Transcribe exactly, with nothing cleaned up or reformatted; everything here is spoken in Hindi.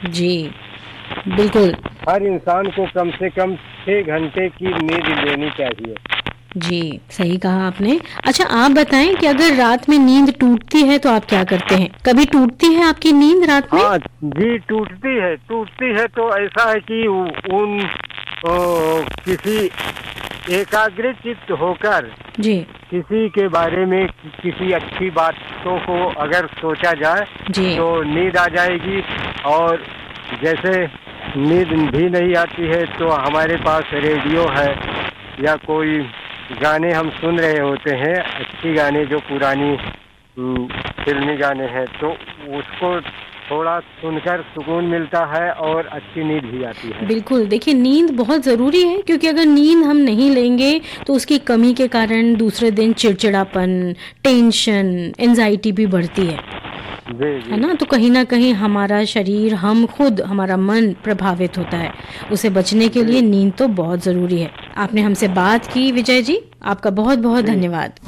जी, बिल्कुल। हर इंसान को कम से कम छह घंटे की नींद लेनी चाहिए। जी, सही कहा आपने। अच्छा आप बताएँ कि अगर रात में नींद टूटती है तो आप क्या करते हैं? कभी टूटती है आपकी नींद रात में? हाँ जी, टूटती है टूटती है तो ऐसा है कि उ- उन ओ, किसी एकाग्रचित्त होकर जी, किसी के बारे में कि- किसी अच्छी बातों को अगर सोचा जाए जी, तो नींद आ जाएगी। और जैसे नींद भी नहीं आती है तो हमारे पास रेडियो है या कोई गाने हम सुन रहे होते हैं, अच्छी गाने जो पुरानी हम्म, फिल्मी गाने हैं, तो उसको थोड़ा सुनकर सुकून मिलता है और अच्छी नींद भी आती है। बिल्कुल। देखिए नींद बहुत ज़रूरी है क्योंकि अगर नींद हम नहीं लेंगे तो उसकी कमी के कारण दूसरे दिन चिड़चिड़ापन, टेंशन, एंग्ज़ायटी भी बढ़ती है। जी है जी ना? तो कहीं न कहीं हमारा शरीर, हम खुद, हमारा मन प्रभावित होता है। उसे बचने के लिए जी नींद तो बहुत ज़रूरी है। आपने हमसे बात की विजय जी, आपका बहुत-बहुत जी। धन्यवाद।